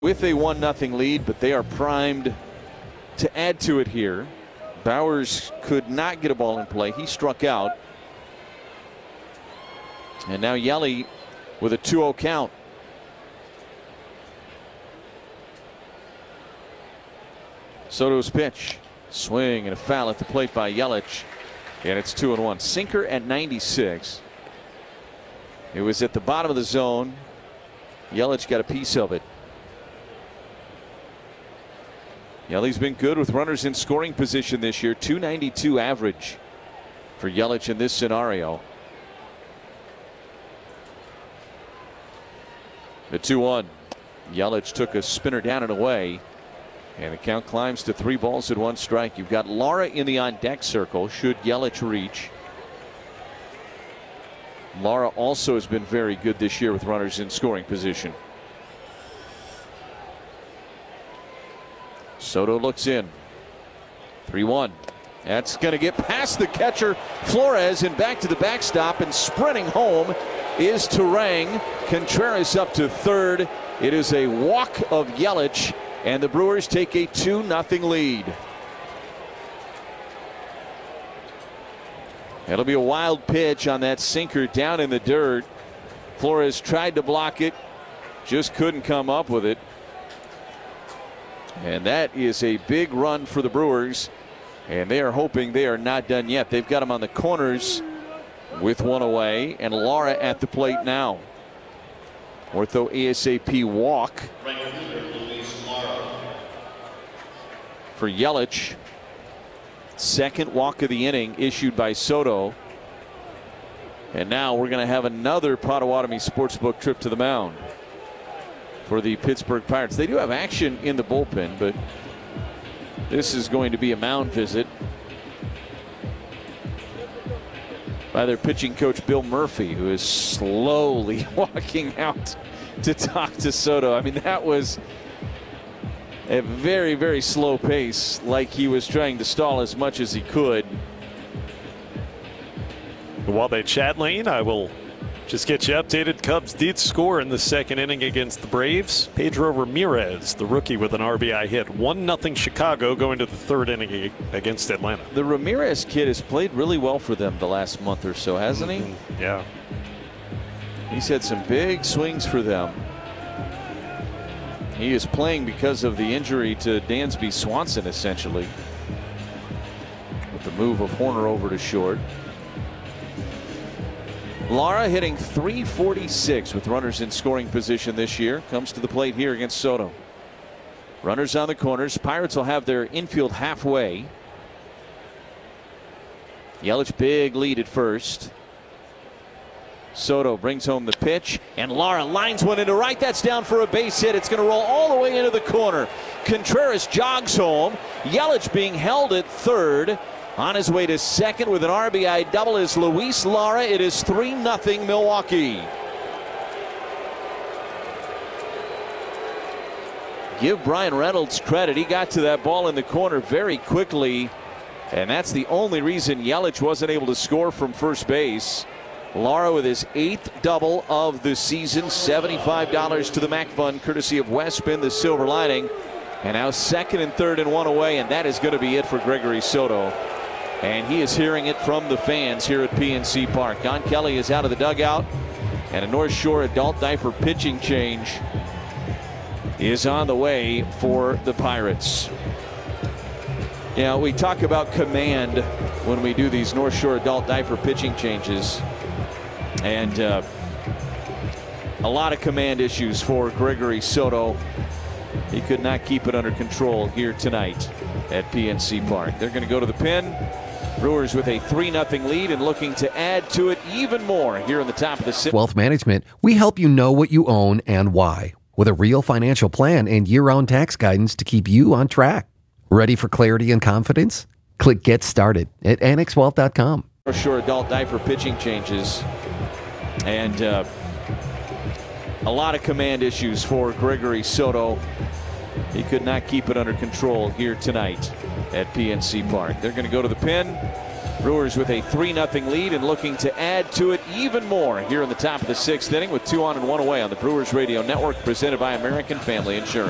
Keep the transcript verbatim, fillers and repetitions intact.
with a one nothing lead, but they are primed to add to it here. Bowers could not get a ball in play. He struck out. And now Yelly with a two oh count. Soto's pitch. Swing and a foul at the plate by Yelich. And it's two and one. Sinker at ninety-six. It was at the bottom of the zone. Yelich got a piece of it. Yelly's been good with runners in scoring position this year. two ninety-two average for Yelich in this scenario. The two one. Yelich took a spinner down and away. And the count climbs to three balls and one strike. You've got Lara in the on deck circle should Yelich reach. Lara also has been very good this year with runners in scoring position. Soto looks in. three one. That's going to get past the catcher Flores and back to the backstop, and sprinting home is Turang. Contreras up to third. It is a walk of Yelich, and the Brewers take a two nothing lead. It'll be a wild pitch on that sinker down in the dirt. Flores tried to block it, just couldn't come up with it. And that is a big run for the Brewers, and they are hoping they are not done yet. They've got him on the corners with one away, and Lara at the plate now. Ortho ASAP walk for Yelich. Second walk of the inning issued by Soto. And now we're going to have another Potawatomi Sportsbook trip to the mound for the Pittsburgh Pirates. They do have action in the bullpen, but this is going to be a mound visit by their pitching coach Bill Murphy, who is slowly walking out to talk to Soto. I mean, that was a very, very slow pace, like he was trying to stall as much as he could. While they chat, Lane, I will just get you updated. Cubs did score in the second inning against the Braves. Pedro Ramirez, the rookie, with an R B I hit. one nothing Chicago going to the third inning against Atlanta. The Ramirez kid has played really well for them the last month or so, hasn't he? Mm-hmm. Yeah. He's had some big swings for them. He is playing because of the injury to Dansby Swanson, essentially, with the move of Horner over to short. Lara hitting three forty-six with runners in scoring position this year. Comes to the plate here against Soto. Runners on the corners. Pirates will have their infield halfway. Yelich big lead at first. Soto brings home the pitch, and Lara lines one into right. That's down for a base hit. It's going to roll all the way into the corner. Contreras jogs home. Yelich being held at third. On his way to second with an R B I double is Luis Lara. It is three nothing Milwaukee. Give Brian Reynolds credit. He got to that ball in the corner very quickly, and that's the only reason Yelich wasn't able to score from first base. Lara with his eighth double of the season. seventy-five dollars to the Mac Fund, courtesy of Westspin, the silver lining. And now second and third and one away, and that is going to be it for Gregory Soto. And he is hearing it from the fans here at P N C Park. Don Kelly is out of the dugout, and a North Shore adult diaper pitching change is on the way for the Pirates. Yeah, we talk about command when we do these North Shore adult diaper pitching changes. And uh, a lot of command issues for Gregory Soto. He could not keep it under control here tonight at P N C Park. They're going to go to the pen. Brewers with a three nothing lead and looking to add to it even more here in the top of the sixth. Wealth Management, we help you know what you own and why, with a real financial plan and year-round tax guidance to keep you on track. Ready for clarity and confidence? Click Get Started at annex wealth dot com. North Shore adult diaper pitching changes, and uh, a lot of command issues for Gregory Soto. He could not keep it under control here tonight at P N C Park. They're going to go to the pen. Brewers with a three nothing lead and looking to add to it even more here in the top of the sixth inning with two on and one away on the Brewers Radio Network, presented by American Family Insurance.